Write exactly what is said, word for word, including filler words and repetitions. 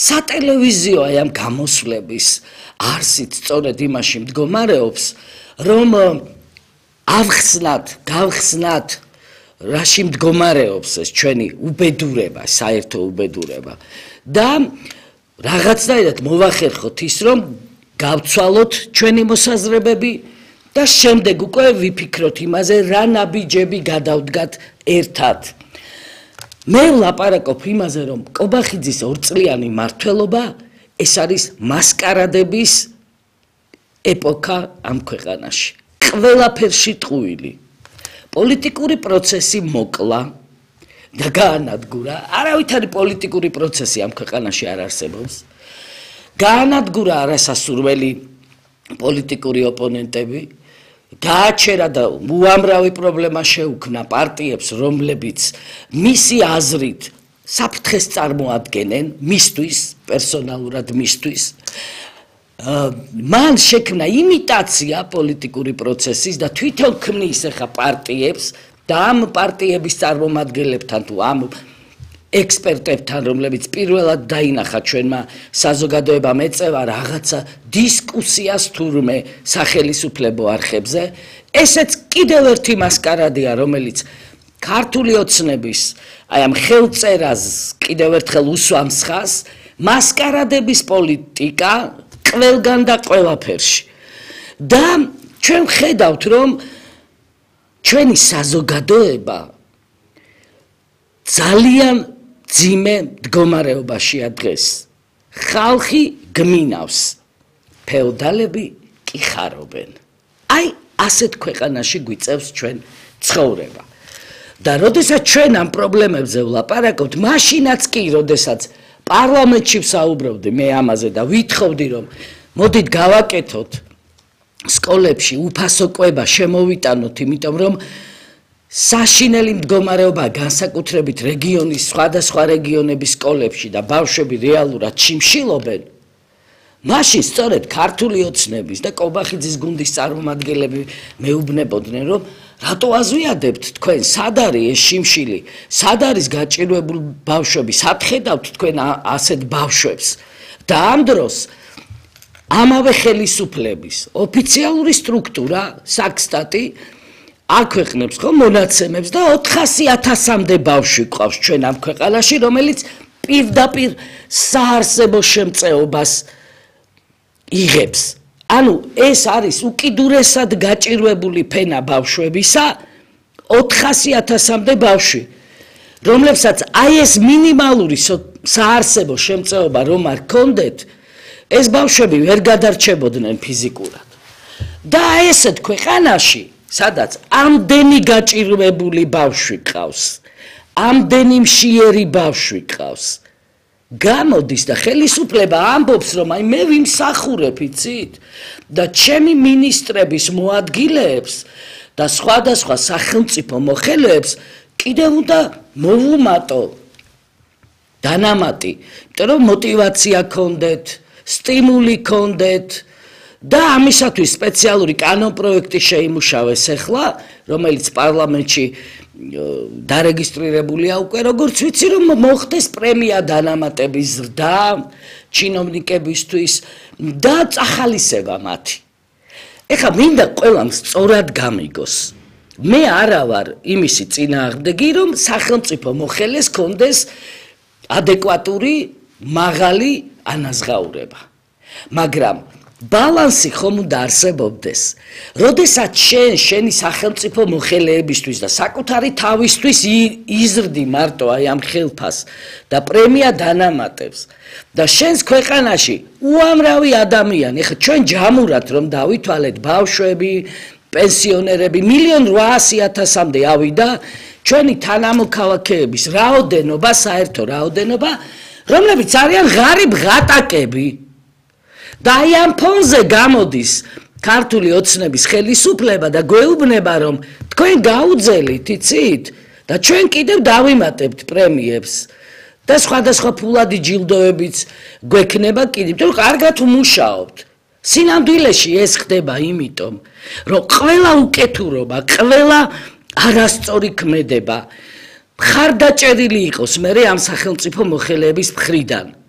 სატელევიზიო აი ამ გამოსვლების არსით სწორედ იმაში მდგომარეობს, რომ ავხსნათ, გავხსნათ რაში მდგომარეობს ეს ჩვენი უბედურება, საერთო უბედურება და რაღაცნაირად მოვახერხოთ ის, რომ გავცვალოთ ჩვენი მოსაზრებები და შემდეგ უკვე ვიფიქროთ იმაზე, რა ნაბიჯები გადავდგათ ერთად. მე ვლაპარაკობ იმაზე, რომ კობახიძის ორწლიანი მმართველობა ეს არის მასკარადების ეპოქა ამ ქვეყანაში. ყველაფერში ტყუილი. პოლიტიკური პროცესი მოკლა და გაანადგურა. არავითარი პოლიტიკური პროცესი ამ ქვეყანაში არ არსებობს. გაანადგურა არასასურველი პოლიტიკური ოპონენტები. გააჩერა და უამრავი პრობლემა შეუქმნა პარტიებს, რომლებიც მისი აზრით საფრთხეს წარმოადგენენ მისთვის, პერსონალურად მისთვის. მან შექმნა იმიტაცია პოლიტიკური პროცესის და თვითონ ქმნის ახლა პარტიებს და ამ პარტიების წარმომადგენლებთან თუ ამ ექსპერტებთან, რომლებიც პირველად დაინახა ჩვენმა საზოგადოებამ ეწევა რაღაცა დისკუსიას თურმე სახელისუფლებო არხებზე, ესეც კიდევ ერთი მასკარადია, რომელიც ქართული ოცნების აი ამ ხელწერას კიდევ ერთხელ უსვამს ხაზს, მასკარადების პოლიტიკა ყველგან და ყველაფერში. და ჩვენ ხედავთ, რომ ჩვენი საზოგადოება ძალიან ძიმე მდგომარეობაშია დღეს. ხალხი გმინავს, ფეოდალები კი ხარობენ. აი ასეთ ქვეყანაში გვიწევს ჩვენ ცხოვრება. და როდესაც ჩვენ ამ პრობლემებზე ვლაპარაკობთ, მაშინაც კი, როდესაც პარლამენტში ვსაუბრობდი მე ამაზე და ვითხოვდი, რომ მოდით გავაკეთოთ სკოლებში უფასო კვება შემოვიტანოთ, იმიტომ რომ საშინელი მდგომარეობა განსაკუთრებით რეგიონის სხვადასხვა რეგიონების სკოლებში და ბავშვები რეალურად შიმშილობენ, მაშინ სწორედ ქართული ოცნების და კობახიძის გუნდის წარმომადგენლები მეუბნებოდნენ, რომ რატო აზვიადებთ თქვენ, სად არის ეს შიმშილი, სად არის გაჭირვებული ბავშვები, სად ხედავთ თქვენ ასეთ ბავშვებს და ამ დროს ამავე ხელისუფლების ოფიციალური სტრუქტურა საქსტატი აქვეყნებს ხო მონაცემებს და ოთხასი ათასამდე ბავშვი ყავს ჩვენ ამ ქვეყანაში, რომელიც პირდაპირ საარსებო შემწეობას იღებს. ანუ ეს არის უკიდურესად გაჭირვებული ფენა ბავშვებისა, ოთხასი ათასამდე ბავშვი, რომლებსაც აი ეს მინიმალური საარსებო შემწეობა რომ არ ჰქონდეთ, ეს ბავშვები ვერ გადარჩებოდნენ ფიზიკურად. და ესეთ ქვეყანაში სადაც ამდენი გაჭირვებული ბავშვი ყავს, ამდენი მშიერი ბავშვი ყავს, გამოდის და ხელისუფლება ამბობს, რომ აი მე ვიმსახურებ, იცით? და ჩემი მინისტრების მოადგილეებს და სხვადასხვა სახელმწიფო მოხელეებს კიდევ უნდა მოვუმატო დანამატი, იმიტომ რომ мотиваცია გქონდეთ, სტიმული გქონდეთ. და ამისათვის სპეციალური კანონპროექტი შეიმუშავეს ახლა, რომელიც პარლამენტში დარეგისტრირებულია უკვე, როგორც ვიცი, რომ მოხდეს პრემია დანამატების ზრდა ჩინოვნიკებისთვის და წახალისება მათი. ეხლა მინდა ყველამ სწორად გამიგოს. მე არა ვარ იმისი წინააღმდეგი, რომ სახელმწიფო მოხელეს კონდეს ადეკვატური, მაღალი ანაზღაურება. მაგრამ ბალანსი ხომ უნდა არსებობდეს, როდესაც შენ შენი სახელმწიფო მოხელეებისთვის და საკუთარი თავისთვის იზრდი მარტო აი ამ ხელფას და პრემია დანამატებს და შენს ქვეყანაში უამრავი ადამიანი, ეხლა ჩვენ ჯამურად რომ დავითვალეთ, ბავშვები, პენსიონერები, მილიონ რვაასი ათასამდე ავიდა ჩვენი თანამოქალაქეების რაოდენობა, საერთო რაოდენობა, რომლებიც არიან ღარიბ ღატაკები. და აი ამ ფონზე გამოდის ქართული ოცნების ხელისუფლება და გვეუბნება, რომ თქვენ გაუძელით, იცით? და ჩვენ კიდევ დავიმატებთ პრემიებს და სხვადასხვა ფულადი ჯილდოებიც გვექნება კიდევ, თუ კარგად ვმუშაობთ. სინამდვილეში ეს ხდება იმიტომ, რომ ყველა უკეთურობა, ყველა არასწორი ქმედება მხარდაჭერილი იყოს მერე ამ სახელმწიფო მოხელეების მხრიდან.